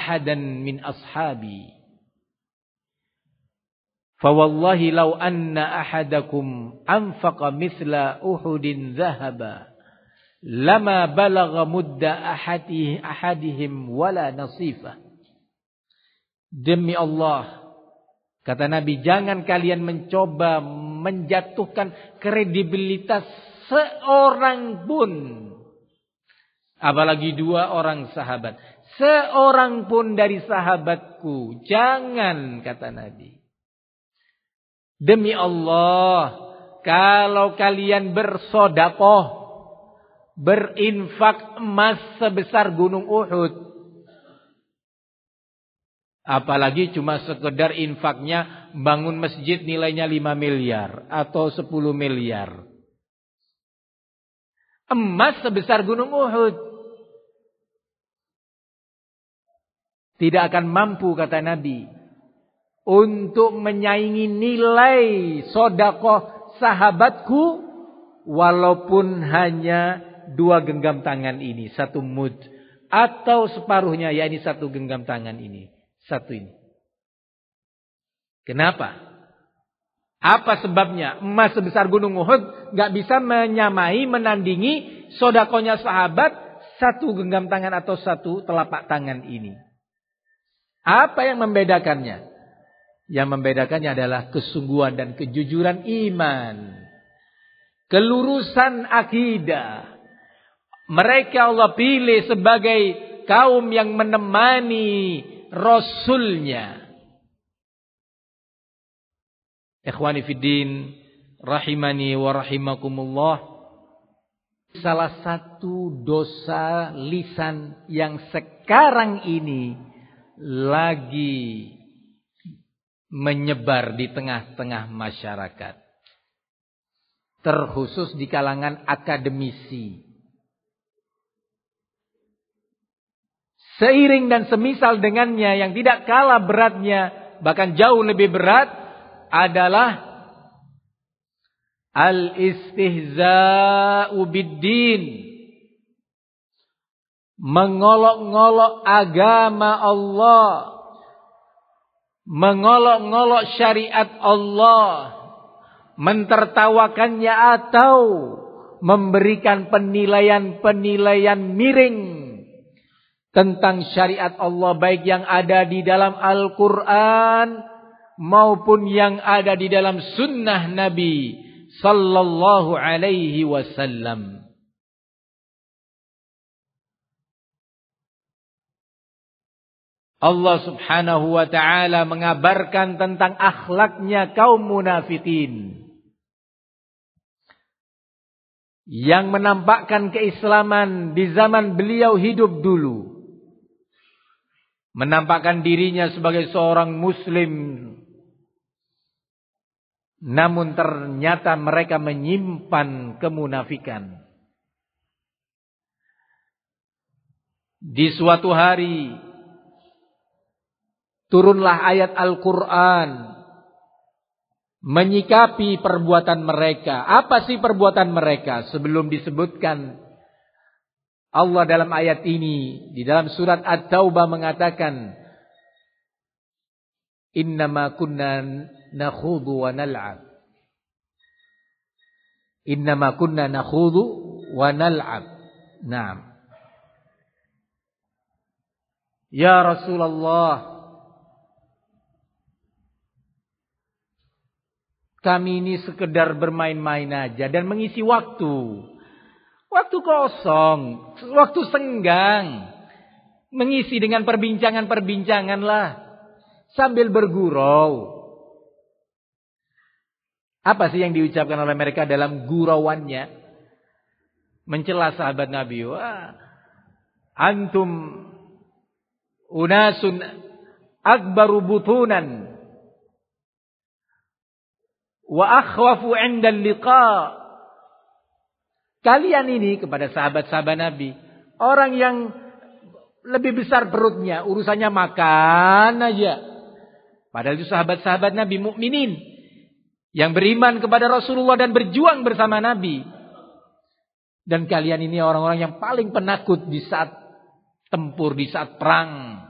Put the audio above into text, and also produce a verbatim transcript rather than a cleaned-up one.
ahadan min ashabi. Fawallahi law anna ahadakum anfaqa mithla Uhudin dhahaba lama balagha mudda ahadih, ahadihim wala nasifah. Demi Allah, kata Nabi, jangan kalian mencoba menjatuhkan kredibilitas seorang pun, apalagi dua orang sahabat, seorang pun dari sahabatku, jangan, kata Nabi. Demi Allah, kalau kalian bersedekah, berinfak emas sebesar gunung Uhud, apalagi cuma sekedar infaknya bangun masjid nilainya lima miliar atau sepuluh miliar. Emas sebesar gunung Uhud tidak akan mampu, kata Nabi, untuk menyaingi nilai sedekah sahabatku, walaupun hanya dua genggam tangan ini, satu mud, atau separuhnya, yakni satu genggam tangan ini, satu ini. Kenapa? Apa sebabnya? Emas sebesar gunung Uhud gak bisa menyamai, menandingi sedekahnya sahabat satu genggam tangan atau satu telapak tangan ini. Apa yang membedakannya? Yang membedakannya adalah kesungguhan dan kejujuran iman, kelurusan akidah. Mereka Allah pilih sebagai kaum yang menemani Rasulnya. Ikhwani fiddin, rahimani wa rahimakumullah. Salah satu dosa lisan yang sekarang ini lagi menyebar di tengah-tengah masyarakat, terkhusus di kalangan akademisi. Seiring dan semisal dengannya, yang tidak kalah beratnya, bahkan jauh lebih berat, adalah al-istihza'u bid-din. Mengolok-ngolok agama Allah, mengolok-ngolok syariat Allah, mentertawakannya atau memberikan penilaian-penilaian miring tentang syariat Allah, baik yang ada di dalam Al-Quran maupun yang ada di dalam sunnah Nabi sallallahu alaihi wasallam. Allah subhanahu wa ta'ala mengabarkan tentang akhlaknya kaum munafikin yang menampakkan keislaman di zaman beliau hidup dulu, menampakkan dirinya sebagai seorang muslim, namun ternyata mereka menyimpan kemunafikan. Di suatu hari turunlah ayat Al-Quran menyikapi perbuatan mereka. Apa sih perbuatan mereka? Sebelum disebutkan, Allah dalam ayat ini, di dalam surat At-Taubah mengatakan, Innama kunna nakhudu wa nal'ab. Innama kunna nakhudu wa nal'ab. Naam. Ya Rasulullah, kami ini sekedar bermain-main aja dan mengisi waktu. Waktu kosong, waktu senggang. Mengisi dengan perbincangan-perbincangan lah. Sambil bergurau. Apa sih yang diucapkan oleh mereka dalam gurauannya? Mencela sahabat Nabi. Wah, antum unasun akbaru butunan wa akhwafu 'inda al-liqa. Kalian ini, kepada sahabat-sahabat Nabi, orang yang lebih besar perutnya, urusannya makan aja. Padahal itu sahabat-sahabat Nabi mukminin yang beriman kepada Rasulullah dan berjuang bersama Nabi. Dan kalian ini orang-orang yang paling penakut di saat tempur, di saat perang.